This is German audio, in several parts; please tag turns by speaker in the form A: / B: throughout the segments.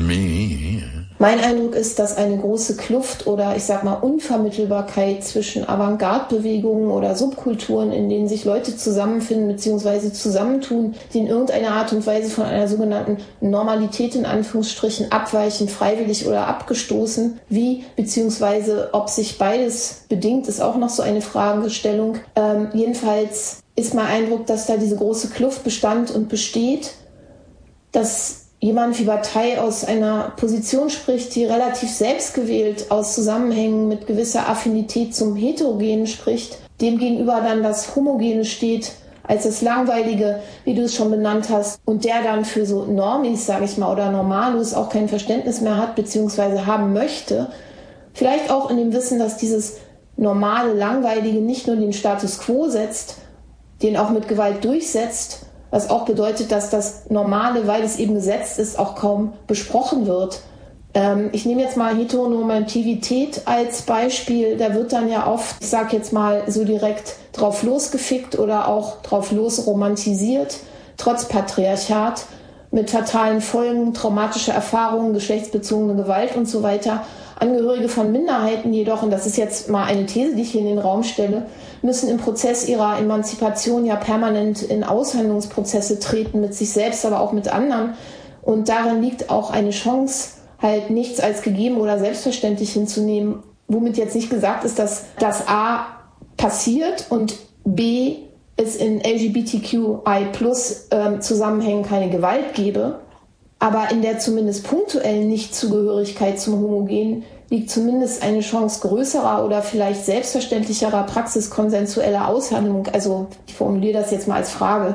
A: me.
B: Mein Eindruck ist, dass eine große Kluft oder ich sag mal Unvermittelbarkeit zwischen Avantgarde-Bewegungen oder Subkulturen, in denen sich Leute zusammenfinden bzw. zusammentun, die in irgendeiner Art und Weise von einer sogenannten Normalität in Anführungsstrichen abweichen, freiwillig oder abgestoßen, wie bzw. ob sich beides bedingt, ist auch noch so eine Fragestellung. Jedenfalls ist mein Eindruck, dass da diese große Kluft bestand und besteht, dass jemand wie Bataille aus einer Position spricht, die relativ selbstgewählt aus Zusammenhängen mit gewisser Affinität zum Heterogenen spricht, demgegenüber dann das Homogene steht als das Langweilige, wie du es schon benannt hast, und der dann für so Normis, sage ich mal, oder Normalos auch kein Verständnis mehr hat, beziehungsweise haben möchte. Vielleicht auch in dem Wissen, dass dieses normale, Langweilige nicht nur den Status quo setzt, den auch mit Gewalt durchsetzt, was auch bedeutet, dass das Normale, weil es eben gesetzt ist, auch kaum besprochen wird. Ich nehme jetzt mal Heteronormativität als Beispiel. Da wird dann ja oft, ich sage jetzt mal so direkt, drauf losgefickt oder auch drauf losromantisiert, trotz Patriarchat, mit fatalen Folgen, traumatische Erfahrungen, geschlechtsbezogene Gewalt und so weiter. Angehörige von Minderheiten jedoch, und das ist jetzt mal eine These, die ich hier in den Raum stelle, müssen im Prozess ihrer Emanzipation ja permanent in Aushandlungsprozesse treten, mit sich selbst, aber auch mit anderen. Und darin liegt auch eine Chance, halt nichts als gegeben oder selbstverständlich hinzunehmen, womit jetzt nicht gesagt ist, dass das A passiert und B es in LGBTQI+ Zusammenhängen keine Gewalt gebe. Aber in der zumindest punktuellen Nichtzugehörigkeit zum Homogen liegt zumindest eine Chance größerer oder vielleicht selbstverständlicherer praxiskonsensueller Aushandlung. Also ich formuliere das jetzt mal als Frage.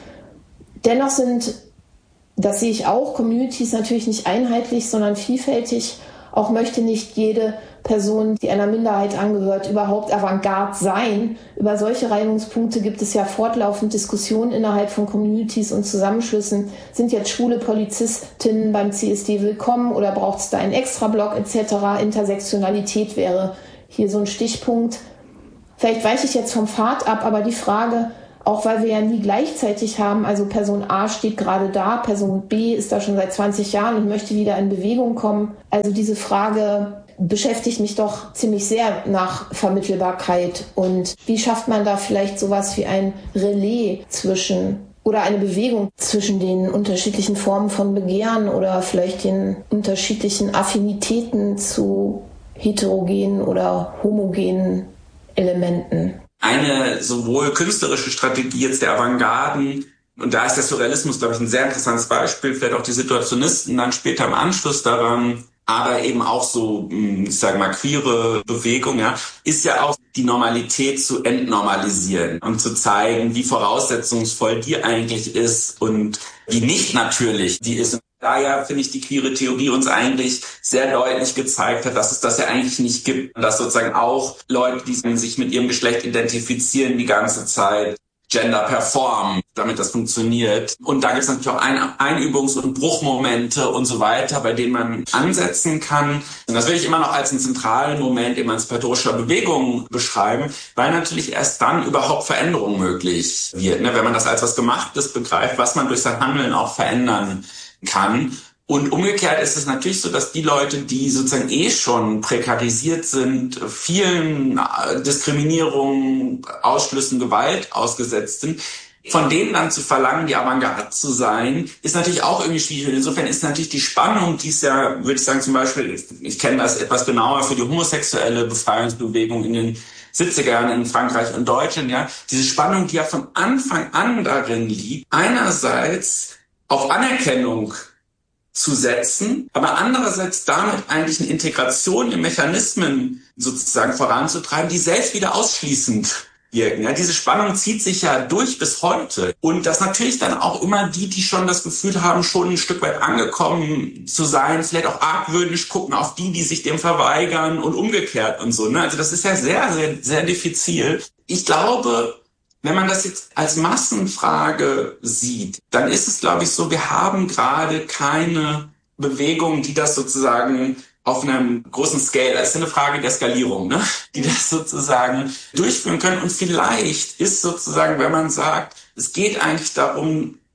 B: Dennoch sind, das sehe ich auch, Communities natürlich nicht einheitlich, sondern vielfältig. Auch möchte nicht jede Person, die einer Minderheit angehört, überhaupt Avantgarde sein. Über solche Reibungspunkte gibt es ja fortlaufend Diskussionen innerhalb von Communities und Zusammenschlüssen. Sind jetzt schwule Polizistinnen beim CSD willkommen oder braucht es da einen Extrablock etc.? Intersektionalität wäre hier so ein Stichpunkt. Vielleicht weiche ich jetzt vom Pfad ab, aber die Frage, auch weil wir ja nie gleichzeitig haben, also Person A steht gerade da, Person B ist da schon seit 20 Jahren und möchte wieder in Bewegung kommen. Also diese Frage beschäftigt mich doch ziemlich sehr nach Vermittelbarkeit. Und wie schafft man da vielleicht sowas wie ein Relais zwischen oder eine Bewegung zwischen den unterschiedlichen Formen von Begehren oder vielleicht den unterschiedlichen Affinitäten zu heterogenen oder homogenen Elementen?
C: Eine sowohl künstlerische Strategie jetzt der Avantgarden, und da ist der Surrealismus, glaube ich, ein sehr interessantes Beispiel, vielleicht auch die Situationisten dann später im Anschluss daran, aber eben auch so, ich sage mal, queere Bewegung, ja, ist ja auch die Normalität zu entnormalisieren und zu zeigen, wie voraussetzungsvoll die eigentlich ist und wie nicht natürlich die ist. Daher finde ich die queere Theorie uns eigentlich sehr deutlich gezeigt hat, dass es das ja eigentlich nicht gibt. Und dass sozusagen auch Leute, die sich mit ihrem Geschlecht identifizieren, die ganze Zeit Gender performen, damit das funktioniert. Und da gibt es natürlich auch Einübungs- und Bruchmomente und so weiter, bei denen man ansetzen kann. Und das will ich immer noch als einen zentralen Moment emanzipatorischer Bewegung beschreiben, weil natürlich erst dann überhaupt Veränderung möglich wird. Wenn man das als was Gemachtes begreift, was man durch sein Handeln auch verändern kann. Und umgekehrt ist es natürlich so, dass die Leute, die sozusagen schon prekarisiert sind, vielen Diskriminierungen, Ausschlüssen, Gewalt ausgesetzt sind, von denen dann zu verlangen, die Avantgarde zu sein, ist natürlich auch irgendwie schwierig. Und insofern ist natürlich die Spannung, die es ja, würde ich sagen, zum Beispiel, ich kenne das etwas genauer für die homosexuelle Befreiungsbewegung in den 70er Jahren in Frankreich und Deutschland, ja, diese Spannung, die ja von Anfang an darin liegt, einerseits auf Anerkennung zu setzen, aber andererseits damit eigentlich eine Integration in Mechanismen sozusagen voranzutreiben, die selbst wieder ausschließend wirken. Ja, diese Spannung zieht sich ja durch bis heute. Und das natürlich dann auch immer die schon das Gefühl haben, schon ein Stück weit angekommen zu sein, vielleicht auch argwöhnisch gucken auf die sich dem verweigern und umgekehrt und so. Also das ist ja sehr, sehr, sehr diffizil. Ich glaube, wenn man das jetzt als Massenfrage sieht, dann ist es, glaube ich, so, wir haben gerade keine Bewegung, die das sozusagen auf einem großen Scale, das ist eine Frage der Skalierung, die das sozusagen durchführen können. Und vielleicht ist sozusagen, wenn man sagt, es geht eigentlich darum,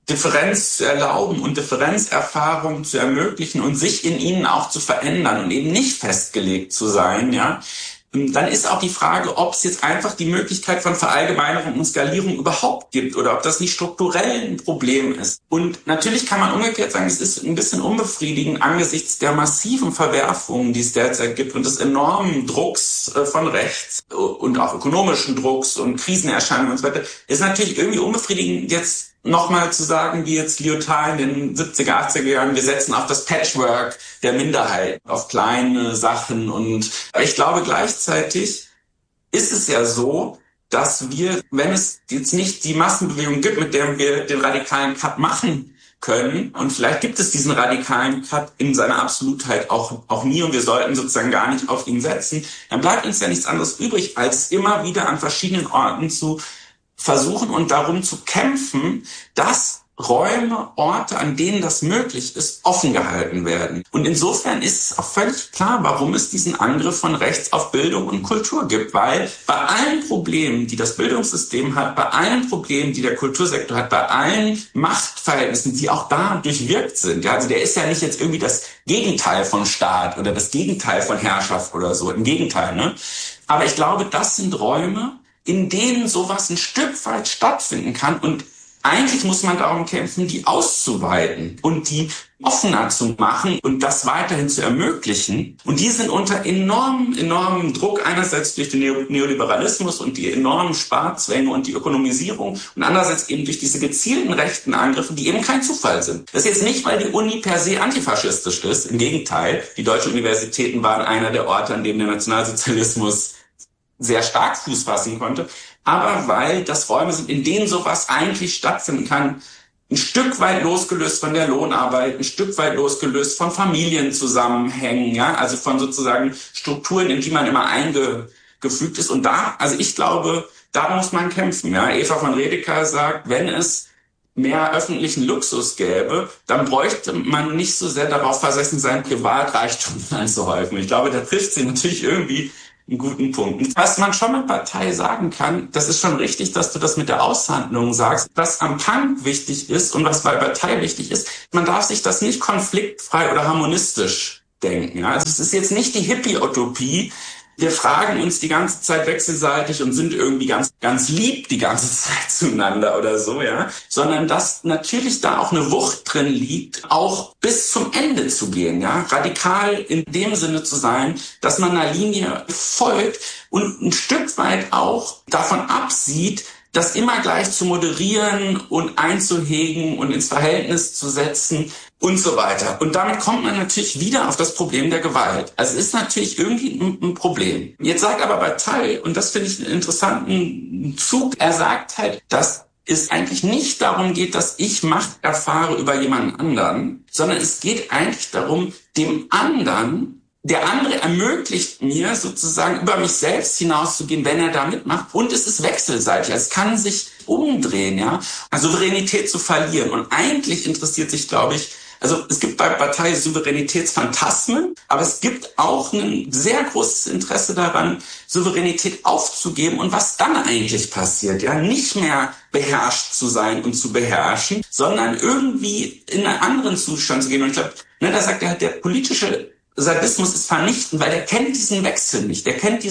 C: Differenz zu erlauben und Differenzerfahrung zu ermöglichen und sich in ihnen auch zu verändern und eben nicht festgelegt zu sein, ja, dann ist auch die Frage, ob es jetzt einfach die Möglichkeit von Verallgemeinerung und Skalierung überhaupt gibt oder ob das nicht strukturell ein Problem ist. Und natürlich kann man umgekehrt sagen, es ist ein bisschen unbefriedigend angesichts der massiven Verwerfungen, die es derzeit gibt und des enormen Drucks von rechts und auch ökonomischen Drucks und Krisenerscheinungen und so weiter. Ist natürlich irgendwie unbefriedigend, jetzt nochmal zu sagen, wie jetzt Lyotard in den 70er, 80er Jahren, wir setzen auf das Patchwork der Minderheit, auf kleine Sachen. Und ich glaube, gleichzeitig ist es ja so, dass wir, wenn es jetzt nicht die Massenbewegung gibt, mit der wir den radikalen Cut machen können, und vielleicht gibt es diesen radikalen Cut in seiner Absolutheit auch nie, und wir sollten sozusagen gar nicht auf ihn setzen, dann bleibt uns ja nichts anderes übrig, als immer wieder an verschiedenen Orten zu versuchen und darum zu kämpfen, dass Räume, Orte, an denen das möglich ist, offen gehalten werden. Und insofern ist es auch völlig klar, warum es diesen Angriff von rechts auf Bildung und Kultur gibt. Weil bei allen Problemen, die das Bildungssystem hat, bei allen Problemen, die der Kultursektor hat, bei allen Machtverhältnissen, die auch da durchwirkt sind, ja, also der ist ja nicht jetzt irgendwie das Gegenteil von Staat oder das Gegenteil von Herrschaft oder so, im Gegenteil, ne? Aber ich glaube, das sind Räume, in denen sowas ein Stück weit stattfinden kann. Und eigentlich muss man darum kämpfen, die auszuweiten und die offener zu machen und das weiterhin zu ermöglichen. Und die sind unter enormem Druck, einerseits durch den Neoliberalismus und die enormen Sparzwänge und die Ökonomisierung und andererseits eben durch diese gezielten rechten Angriffe, die eben kein Zufall sind. Das ist jetzt nicht, weil die Uni per se antifaschistisch ist. Im Gegenteil, die deutschen Universitäten waren einer der Orte, an denen der Nationalsozialismus sehr stark Fuß fassen konnte, aber weil das Räume sind, in denen sowas eigentlich stattfinden kann, ein Stück weit losgelöst von der Lohnarbeit, ein Stück weit losgelöst von Familienzusammenhängen, ja, also von sozusagen Strukturen, in die man immer eingefügt ist. Und da, also ich glaube, da muss man kämpfen. Ja, Eva von Redeker sagt, wenn es mehr öffentlichen Luxus gäbe, dann bräuchte man nicht so sehr darauf versessen, seinen Privatreichtum anzuhäufen. Ich glaube, da trifft sie natürlich irgendwie einen guten Punkt. Was man schon mit Bataille sagen kann, das ist schon richtig, dass du das mit der Aushandlung sagst, was am Kant wichtig ist und was bei Bataille wichtig ist, man darf sich das nicht konfliktfrei oder harmonistisch denken. Ja? Also es ist jetzt nicht die Hippie-Utopie, wir fragen uns die ganze Zeit wechselseitig und sind irgendwie ganz lieb die ganze Zeit zueinander oder so, ja. Sondern dass natürlich da auch eine Wucht drin liegt, auch bis zum Ende zu gehen, ja. Radikal in dem Sinne zu sein, dass man einer Linie folgt und ein Stück weit auch davon absieht, das immer gleich zu moderieren und einzuhegen und ins Verhältnis zu setzen und so weiter. Und damit kommt man natürlich wieder auf das Problem der Gewalt. Also es ist natürlich irgendwie ein Problem. Jetzt sagt aber Bataille, und das finde ich einen interessanten Zug, er sagt halt, dass es eigentlich nicht darum geht, dass ich Macht erfahre über jemanden anderen, sondern es geht eigentlich darum, dem anderen, der andere ermöglicht mir sozusagen über mich selbst hinauszugehen, wenn er da mitmacht. Und es ist wechselseitig. Es kann sich umdrehen, ja. Souveränität zu verlieren. Und eigentlich interessiert sich, glaube ich, also es gibt bei Bataille Souveränitätsphantasmen, aber es gibt auch ein sehr großes Interesse daran, Souveränität aufzugeben und was dann eigentlich passiert. Ja, nicht mehr beherrscht zu sein und zu beherrschen, sondern irgendwie in einen anderen Zustand zu gehen. Und ich glaube, da sagt er halt, der politische Sadismus ist vernichtend, weil der kennt diesen Wechsel nicht.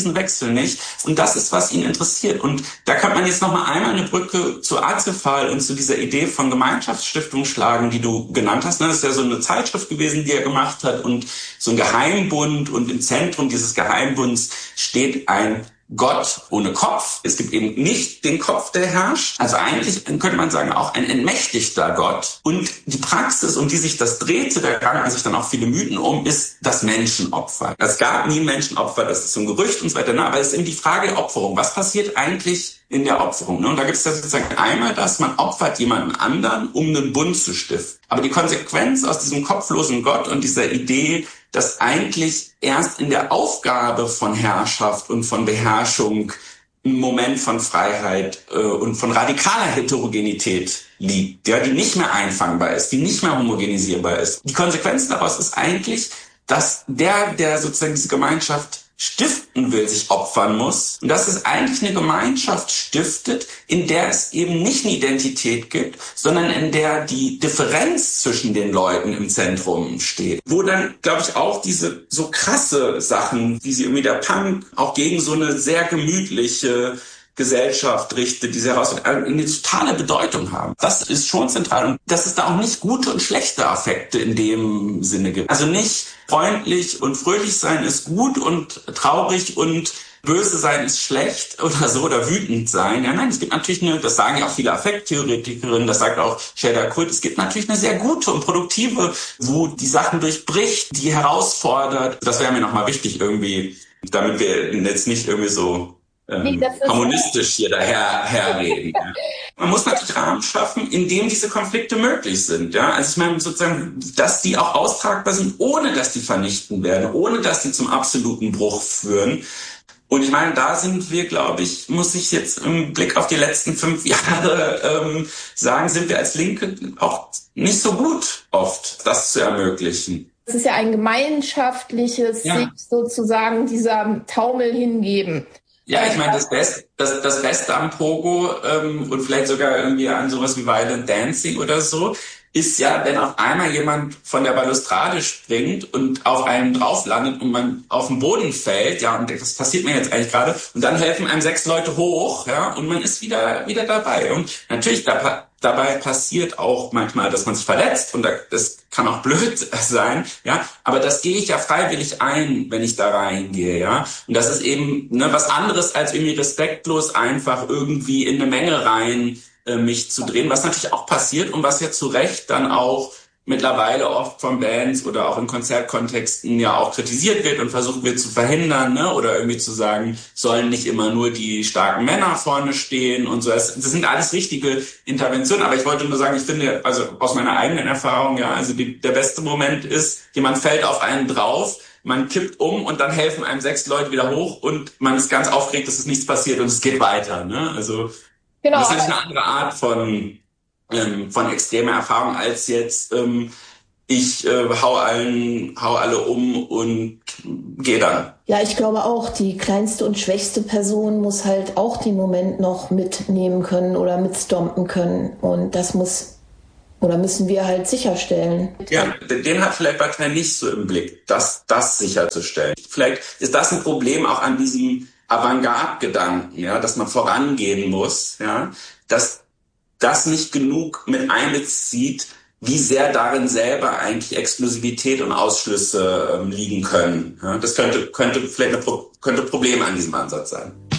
C: Und das ist, was ihn interessiert. Und da kann man jetzt noch mal einmal eine Brücke zu Azefal und zu dieser Idee von Gemeinschaftsstiftung schlagen, die du genannt hast. Das ist ja so eine Zeitschrift gewesen, die er gemacht hat und so ein Geheimbund. Und im Zentrum dieses Geheimbunds steht ein Gott ohne Kopf. Es gibt eben nicht den Kopf, der herrscht. Also eigentlich könnte man sagen, auch ein entmächtigter Gott. Und die Praxis, um die sich das drehte, da ranken sich dann auch viele Mythen um, ist das Menschenopfer. Es gab nie Menschenopfer, das ist so ein Gerücht und so weiter. Aber es ist eben die Frage der Opferung. Was passiert eigentlich in der Opferung? Und da gibt es ja sozusagen einmal, dass man opfert jemanden anderen, um einen Bund zu stiften. Aber die Konsequenz aus diesem kopflosen Gott und dieser Idee, dass eigentlich erst in der Aufgabe von Herrschaft und von Beherrschung ein Moment von Freiheit und von radikaler Heterogenität liegt, ja, die nicht mehr einfangbar ist, die nicht mehr homogenisierbar ist. Die Konsequenz daraus ist eigentlich, dass der sozusagen diese Gemeinschaft stiften will, sich opfern muss. Und dass es eigentlich eine Gemeinschaft stiftet, in der es eben nicht eine Identität gibt, sondern in der die Differenz zwischen den Leuten im Zentrum steht. Wo dann, glaube ich, auch diese so krasse Sachen, wie sie irgendwie der Punk auch gegen so eine sehr gemütliche Gesellschaft richtet, die eine totale Bedeutung haben. Das ist schon zentral. Und dass es da auch nicht gute und schlechte Affekte in dem Sinne gibt. Also nicht freundlich und fröhlich sein ist gut und traurig und böse sein ist schlecht oder so, oder wütend sein. Ja, nein, es gibt natürlich das sagen ja auch viele Affekttheoretikerinnen, das sagt auch Sheila Kult, es gibt natürlich eine sehr gute und produktive Wut, die Sachen durchbricht, die herausfordert. Das wäre mir nochmal wichtig irgendwie, damit wir jetzt nicht irgendwie so harmonistisch hier herreden. Ja. Man muss natürlich Rahmen schaffen, in dem diese Konflikte möglich sind. Ja? Also ich meine sozusagen, dass die auch austragbar sind, ohne dass die vernichten werden, ohne dass die zum absoluten Bruch führen. Und ich meine, da sind wir, glaube ich, muss ich jetzt im Blick auf die letzten 5 Jahre sagen, sind wir als Linke auch nicht so gut oft, das zu ermöglichen.
B: Es ist ja ein gemeinschaftliches, sich sozusagen dieser Taumel hingeben.
C: Ja, ich meine, das Beste am Pogo und vielleicht sogar irgendwie an sowas wie Violent Dancing oder so, ist ja, wenn auf einmal jemand von der Balustrade springt und auf einem drauf landet und man auf den Boden fällt, ja, und das passiert mir jetzt eigentlich gerade, und dann helfen einem 6 Leute hoch, ja, und man ist wieder dabei. Und natürlich dabei passiert auch manchmal, dass man sich verletzt, und das kann auch blöd sein, ja, aber das gehe ich ja freiwillig ein, wenn ich da reingehe, ja, und das ist eben was anderes als irgendwie respektlos einfach irgendwie in eine Menge rein mich zu drehen, was natürlich auch passiert und was ja zu Recht dann auch mittlerweile oft von Bands oder auch in Konzertkontexten ja auch kritisiert wird und versucht wird zu verhindern, ne? Oder irgendwie zu sagen, sollen nicht immer nur die starken Männer vorne stehen und so. Das sind alles richtige Interventionen, aber ich wollte nur sagen, ich finde, also aus meiner eigenen Erfahrung, ja, also der beste Moment ist, jemand fällt auf einen drauf, man kippt um und dann helfen einem 6 Leute wieder hoch und man ist ganz aufgeregt, dass es nichts passiert und es geht weiter, ne? Also genau. Das ist eine andere Art von extremer Erfahrung als jetzt ich hau alle um und gehe dann.
B: Ja, ich glaube auch, die kleinste und schwächste Person muss halt auch den Moment noch mitnehmen können oder mitstompen können, und das müssen wir halt sicherstellen.
C: Ja, den hat vielleicht Bataille nicht so im Blick, das sicherzustellen. Vielleicht ist das ein Problem auch an diesem Avantgarde-Gedanken, ja, dass man vorangehen muss, ja, dass das nicht genug mit einbezieht, wie sehr darin selber eigentlich Exklusivität und Ausschlüsse liegen können. Ja, das könnte Probleme an diesem Ansatz sein.